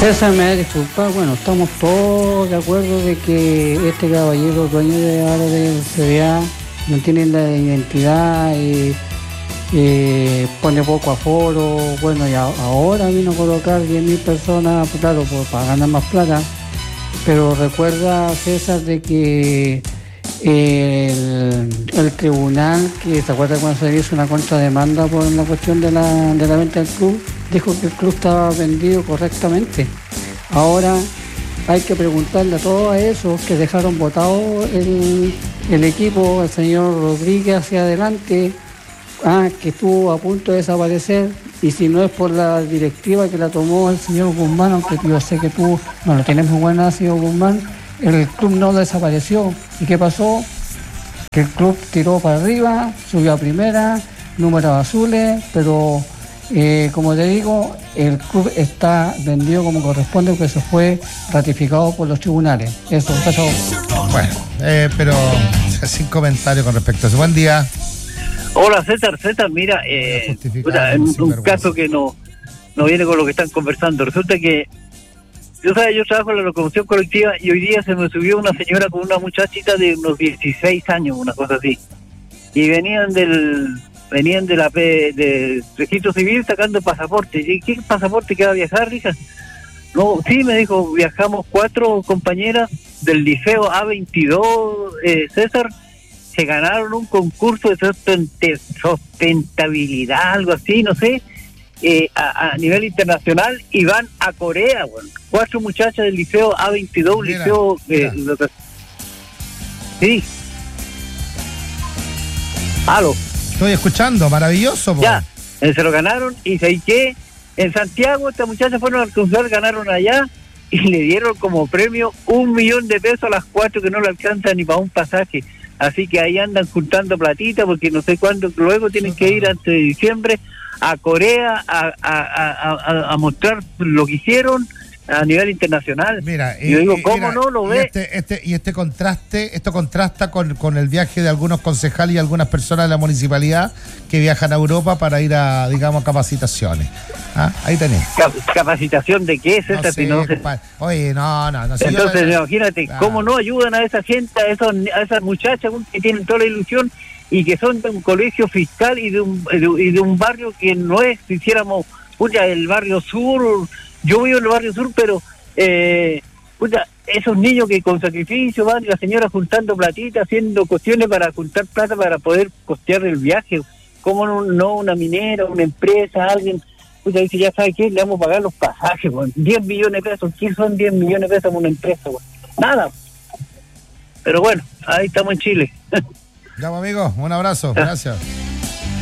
César, me va a disculpar, bueno, estamos todos de acuerdo de que este caballero, dueño de ahora del CDA, no tiene la identidad y pone poco aforo, bueno, y ahora vino a colocar 10.000 personas, pues claro, para ganar más plata, pero recuerda, César, de que el tribunal, que se acuerda cuando se hizo una contrademanda por la cuestión de la venta del club, dijo que el club estaba vendido correctamente. Ahora hay que preguntarle a todos esos que dejaron votado el equipo, el señor Rodríguez hacia adelante, que estuvo a punto de desaparecer, y si no es por la directiva que la tomó el señor Guzmán, aunque yo sé que tú no lo tienes muy buena, señor Guzmán, el club no desapareció. ¿Y qué pasó? Que el club tiró para arriba, subió a primera, números azules, pero como te digo, el club está vendido como corresponde, porque eso fue ratificado por los tribunales. Eso. Bueno, pero sin comentario con respecto a eso. Buen día. Hola, César, mira, en un caso que no viene con lo que están conversando. Resulta que yo trabajo en la locomoción colectiva y hoy día se me subió una señora con una muchachita de unos 16 años, una cosa así. Y venían del registro civil sacando pasaporte. ¿Y qué pasaporte que va a viajar, hija? No, sí, me dijo, viajamos 4 compañeras del liceo A22, César, se ganaron un concurso de sustentabilidad, algo así, no sé, a nivel internacional, y van a Corea, bueno. 4 muchachas del liceo A22, mira. Sí. Aló. Estoy escuchando, maravilloso. Ya, se lo ganaron, y sé que en Santiago estas muchachas fueron al consular, ganaron allá, y le dieron como premio 1 millón de pesos a las 4 que no le alcanzan ni para un pasaje. Así que ahí andan juntando platita, porque no sé cuándo, luego tienen que ir antes de diciembre a Corea a mostrar lo que hicieron a nivel internacional. Mira, yo digo, ¿cómo no lo ve? Esto contrasta con el viaje de algunos concejales y algunas personas de la municipalidad que viajan a Europa para ir a, digamos, capacitaciones. Ahí tenés. ¿Capacitación de qué es esa? No sé, oye, no. Entonces, imagínate, ¿cómo no ayudan a esa gente, a esas muchachas que tienen toda la ilusión y que son de un colegio fiscal y de un barrio que no es, si hiciéramos, el barrio sur? Yo vivo en el barrio sur, pero esos niños que con sacrificio van, y la señora juntando platita, haciendo cuestiones para juntar plata para poder costear el viaje. ¿Cómo no una minera, una empresa, alguien? Dice, ya sabe qué, le vamos a pagar los pasajes, 10 millones de pesos. ¿Qué son 10 millones de pesos en una empresa? Nada. Pero bueno, ahí estamos en Chile. Ya, amigo, un abrazo, gracias.